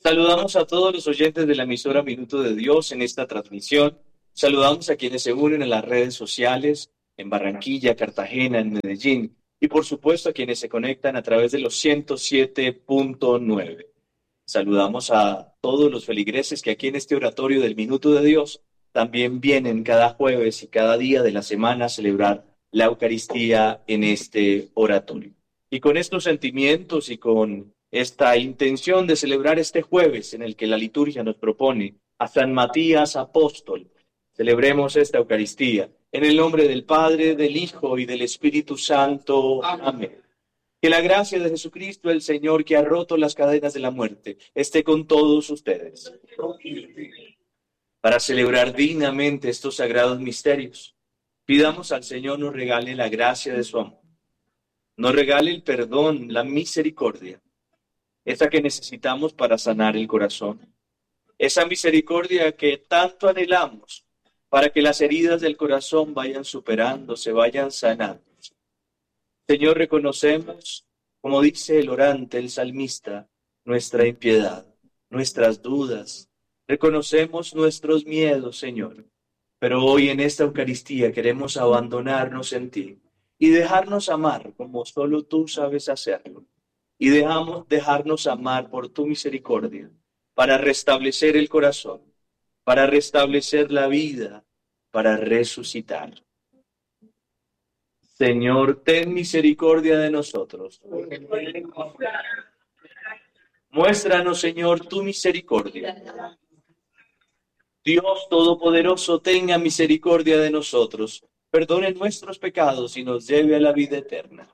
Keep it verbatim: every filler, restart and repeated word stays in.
Saludamos a todos los oyentes de la emisora Minuto de Dios en esta transmisión. Saludamos a quienes se unen en las redes sociales, en Barranquilla, Cartagena, en Medellín, y por supuesto a quienes se conectan a través de los ciento siete punto nueve. Saludamos a todos los feligreses que aquí en este oratorio del Minuto de Dios también vienen cada jueves y cada día de la semana a celebrar la Eucaristía en este oratorio. Y con estos sentimientos y con esta intención de celebrar este jueves en el que la liturgia nos propone a San Matías Apóstol, celebremos esta Eucaristía en el nombre del Padre, del Hijo y del Espíritu Santo. Amén. Que la gracia de Jesucristo, el Señor, que ha roto las cadenas de la muerte, esté con todos ustedes. Para celebrar dignamente estos sagrados misterios, pidamos al Señor nos regale la gracia de su amor, nos regale el perdón, la misericordia, esa que necesitamos para sanar el corazón, esa misericordia que tanto anhelamos para que las heridas del corazón vayan superándose, vayan sanando. Señor, reconocemos, como dice el orante, el salmista, nuestra impiedad, nuestras dudas. Reconocemos nuestros miedos, Señor. Pero hoy en esta Eucaristía queremos abandonarnos en ti y dejarnos amar como solo tú sabes hacerlo. Y dejamos, dejarnos amar por tu misericordia para restablecer el corazón, para restablecer la vida, para resucitar. Señor, ten misericordia de nosotros. Muéstranos, Señor, tu misericordia. Dios Todopoderoso, tenga misericordia de nosotros, perdone nuestros pecados y nos lleve a la vida eterna.